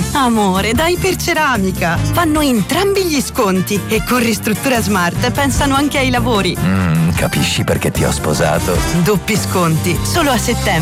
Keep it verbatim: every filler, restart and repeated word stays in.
Amore, da Iperceramica. Fanno entrambi gli sconti e con Ristruttura Smart pensano anche ai lavori. Mm, capisci perché ti ho sposato? Doppi sconti, solo a settembre.